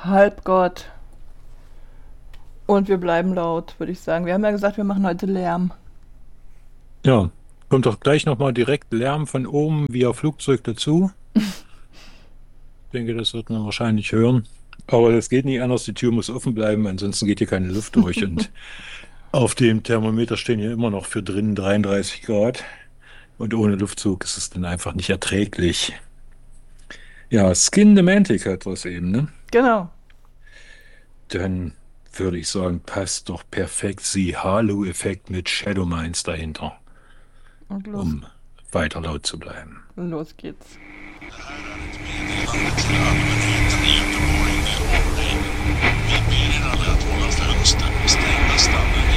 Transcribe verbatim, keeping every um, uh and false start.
Halbgott. Und wir bleiben laut, würde ich sagen. Wir haben ja gesagt, wir machen heute Lärm. Ja, kommt doch gleich nochmal direkt Lärm von oben via Flugzeug dazu. Ich denke, das wird man wahrscheinlich hören. Aber das geht nicht anders, die Tür muss offen bleiben, ansonsten geht hier keine Luft durch. Und auf dem Thermometer stehen hier immer noch für drinnen dreiunddreißig Grad. Und ohne Luftzug ist es dann einfach nicht erträglich. Ja, Skin Demantic hat was eben, ne? Genau. Dann würde ich sagen, passt doch perfekt sie Halo-Effekt mit Shadow Mines dahinter, Und los, um weiter laut zu bleiben. los geht's. Det här är ett meddelande till allmänheten i Göteborg med omnejd. Vi ber er alla att hålla fönstren stängda stanna